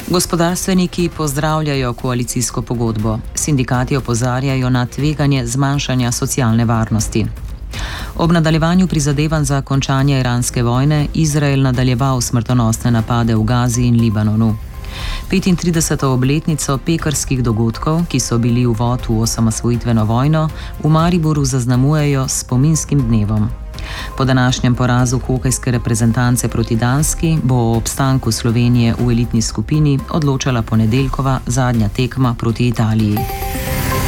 Gospodarstveniki pozdravljajo koalicijsko pogodbo. Sindikati opozarjajo na tveganje zmanjšanja socialne varnosti. Ob nadaljevanju prizadevanj za končanje iranske vojne, Izrael nadaljeval smrtonosne napade v Gazi in Libanonu. 35. obletnico pekrskih dogodkov, ki so bili uvod v osamosvojitveno vojno, v Mariboru zaznamujejo s spominskim dnevom. Po današnjem porazu hokejske reprezentance proti Danski bo o obstanku Slovenije v elitni skupini odločala ponedeljkova zadnja tekma proti Italiji.